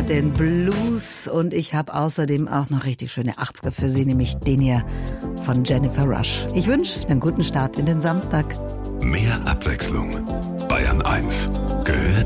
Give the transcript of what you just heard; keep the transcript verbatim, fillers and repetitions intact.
den Blues und ich habe außerdem auch noch richtig schöne achtziger für Sie, nämlich den hier von Jennifer Rush. Ich wünsche einen guten Start in den Samstag. Mehr Abwechslung. Bayern eins gehört